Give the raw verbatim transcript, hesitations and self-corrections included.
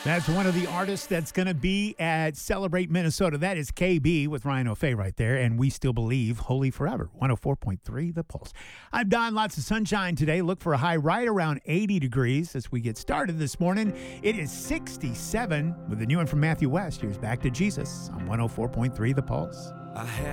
That's one of the artists that's going to be at Celebrate Minnesota. That is K B with Ryan O'Fay right there. And We Still Believe, Holy Forever. one oh four point three The Pulse. I'm Don. Lots of sunshine today. Look for a high right around eighty degrees as we get started this morning. It is sixty-seven with the new one from Matthew West. Here's Back to Jesus on one oh four point three The Pulse. I had